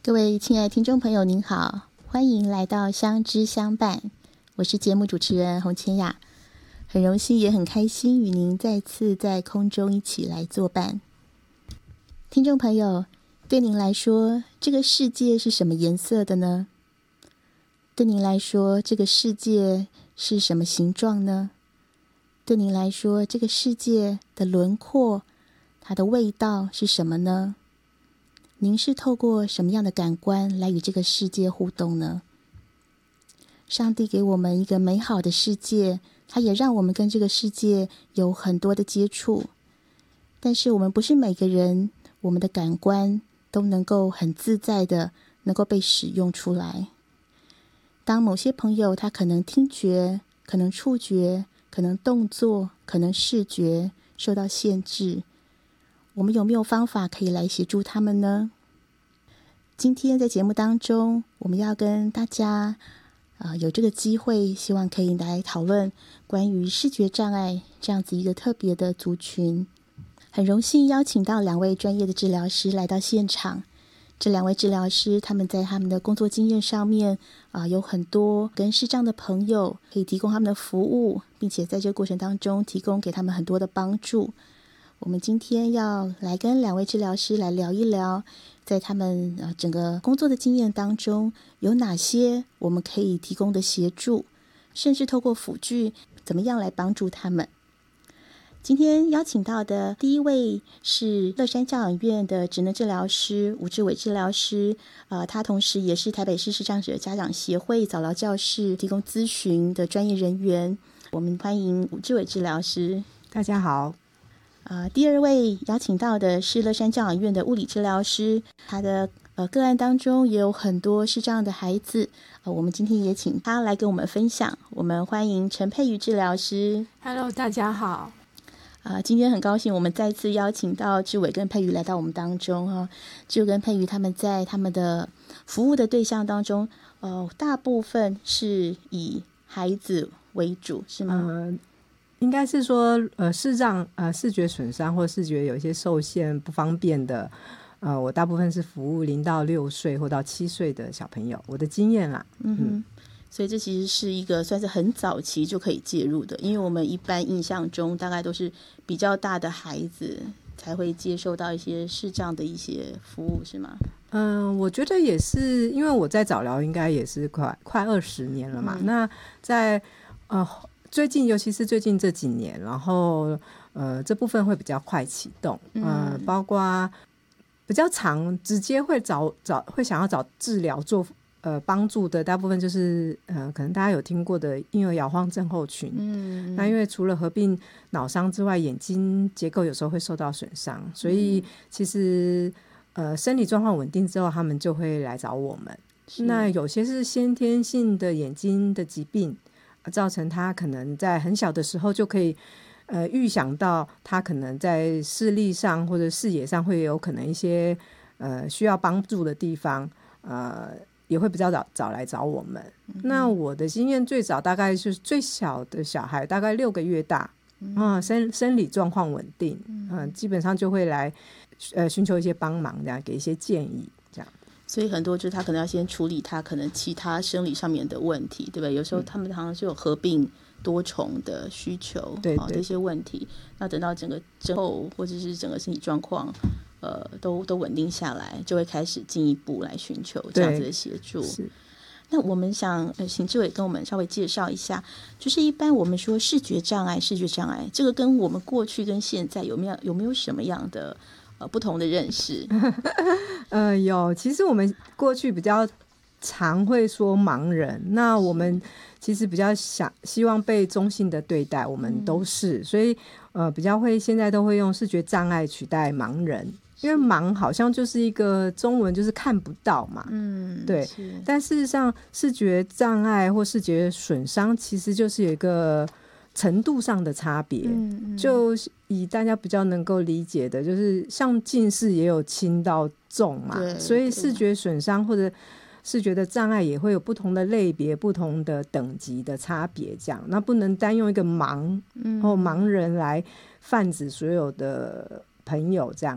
各位亲爱的听众朋友您好，欢迎来到相知相伴，我是节目主持人洪千雅，很荣幸也很开心与您再次在空中一起来作伴。听众朋友，对您来说这个世界是什么颜色的呢？对您来说这个世界是什么形状呢？对您来说这个世界的轮廓，它的味道是什么呢？您是透过什么样的感官来与这个世界互动呢？上帝给我们一个美好的世界，他也让我们跟这个世界有很多的接触，但是我们不是每个人，我们的感官都能够很自在的能够被使用出来。当某些朋友他可能听觉，可能触觉，可能动作，可能视觉受到限制，我们有没有方法可以来协助他们呢？今天在节目当中，我们要跟大家有这个机会，希望可以来讨论关于视觉障碍这样子一个特别的族群。很荣幸邀请到2位专业的治疗师来到现场。这2位治疗师他们在他们的工作经验上面有很多跟视障的朋友可以提供他们的服务，并且在这个过程当中提供给他们很多的帮助。我们今天要来跟2位治疗师来聊一聊，在他们整个工作的经验当中，有哪些我们可以提供的协助，甚至透过辅具怎么样来帮助他们。今天邀请到的第一位是乐山教养院的职能治疗师吴志伟治疗师，他同时也是台北市视障者家长协会早疗教室提供咨询的专业人员。我们欢迎吴志伟治疗师。 大家好。 第二位邀请到的是乐山教养院的物理治疗师，他的个案当中也有很多视障的孩子，我们今天也请他来跟我们分享。我们欢迎陈佩瑜治疗师。 Hello， 大家好。 今天很高兴我们再次邀请到志伟跟佩瑜来到我们当中志伟跟佩瑜他们在他们的服务的对象当中大部分是以孩子为主，是吗？ 应该是说视障视觉损伤或视觉有一些受限不方便的，我大部分是服务0到6岁或到7岁的小朋友，我的经验啦。 所以这其实是一个算是很早期就可以介入的，因为我们一般印象中大概都是比较大的孩子才会接受到一些视障的一些服务，是吗？ 我觉得也是，因为我在早疗应该也是快20年了嘛。那在最近，尤其是最近这几年，然后这部分会比较快启动，包括比较常直接会想要找治疗做帮助的，大部分就是可能大家有听过的婴儿摇晃症候群。那因为除了合并脑伤之外，眼睛结构有时候会受到损伤，所以其实生理状况稳定之后，他们就会来找我们。那有些是先天性的眼睛的疾病，造成他可能在很小的时候就可以预想到他可能在视力上或者视野上会有可能一些需要帮助的地方，也会比较早来找我们。那我的经验最早大概是最小的小孩大概6个月大，生理状况稳定，基本上就会来寻求一些帮忙，这样给一些建议这样。 所以很多就是他可能要先处理他可能其他生理上面的问题，对吧？有时候他们好像是有合并多重的需求， 对这些问题。那等到整个之后或者是整个身体状况都稳定下来，就会开始进一步来寻求这样子的协助。那我们想请志伟跟我们稍微介绍一下，就是一般我们说视觉障碍这个跟我们过去跟现在有没有什么样的不同的认识？ 有，其实我们过去比较常会说盲人，那我们其实比较希望被中性的对待，我们都是，所以比较会现在都会用视觉障碍取代盲人，因为盲好像就是一个中文就是看不到嘛，对。但事实上视觉障碍或视觉损伤其实就是有一个程度上的差别，就以大家比较能够理解的，就是像近视也有轻到重嘛，所以视觉损伤或者视觉的障碍也会有不同的类别、不同的等级的差别，这样那不能单用一个盲人来泛指所有的朋友这样